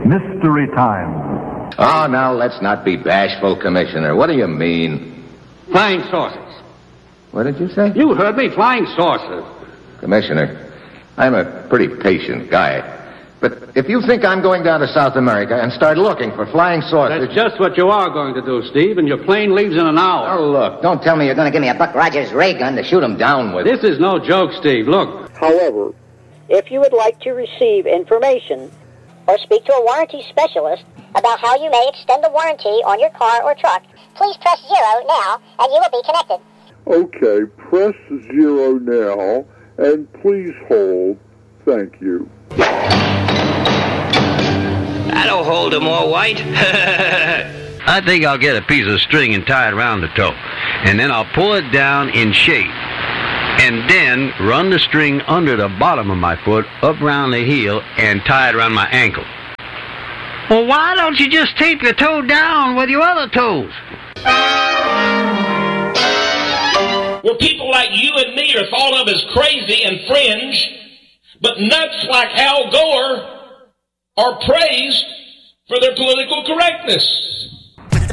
Mystery Time. Oh, now let's not be bashful, Commissioner. What do you mean? Flying saucers. What did you say? You heard me, flying saucers. Commissioner, I'm a pretty patient guy. But if you think I'm going down to South America and start looking for flying saucers... That's just what you are going to do, Steve, and your plane leaves in an hour. Oh, look, don't tell me you're going to give me a Buck Rogers ray gun to shoot him down with. This is no joke, Steve. Look. However, if you would like to receive information or speak to a warranty specialist about how you may extend the warranty on your car or truck, please press 0 now and you will be connected. Okay, press 0 now and please hold. Thank you. That'll hold him all right. I think I'll get a piece of string and tie it around the toe. And then I'll pull it down in shape. And then run the string under the bottom of my foot, up around the heel, and tie it around my ankle. Well, why don't you just tape your toe down with your other toes? Well, people like you and me are thought of as crazy and fringe, but nuts like Al Gore are praised for their political correctness.